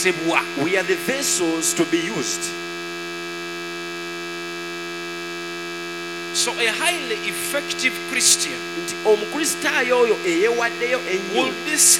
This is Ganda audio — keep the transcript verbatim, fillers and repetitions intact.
We are the vessels to be used. So a highly effective Christian, Will this